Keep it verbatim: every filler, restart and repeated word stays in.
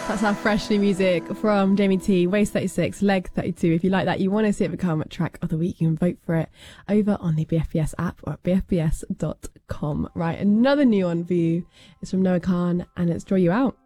That's our fresh new music from Jamie T, Waist thirty-six, Leg thirty-two. If you like that, you want to see it become a track of the week, you can vote for it over on the B F B S app or at b f b s dot com. Right, another new one for you is from Noah Khan and it's Draw You Out.